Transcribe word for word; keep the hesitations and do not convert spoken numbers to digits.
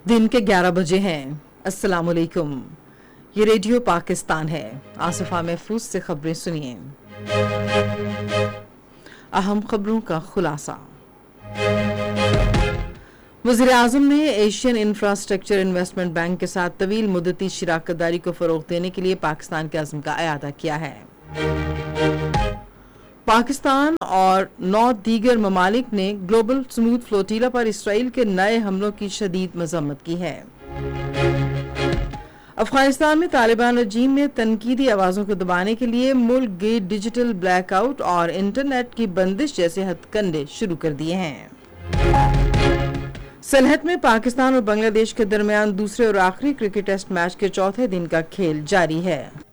दिन के ग्यारह बजे हैं। अस्सलाम वालेकुम। ये रेडियो पाकिस्तान है। आसिफा महफूज से खबरें सुनिए। अहम खबरों का खुलासा। वज़ीर आज़म ने एशियन इंफ्रास्ट्रक्चर इन्वेस्टमेंट बैंक के साथ तवील मुद्दती शराकत दारी को फरोग देने के लिए पाकिस्तान के अज़्म का अयादा किया है। पाकिस्तान और नौ दीगर ममालिक ने ग्लोबल स्मूथ फ्लोटीला पर इसराइल के नए हमलों की शदीद मजम्मत की है। अफगानिस्तान में तालिबान रजीम ने तनकीदी आवाज़ों को दबाने के लिए मुल्क के डिजिटल ब्लैकआउट और इंटरनेट की बंदिश जैसे हथकंडे शुरू कर दिए हैं। सलहट में पाकिस्तान और बांग्लादेश के दरमियान दूसरे और आखिरी क्रिकेट टेस्ट मैच के चौथे दिन का खेल जारी है।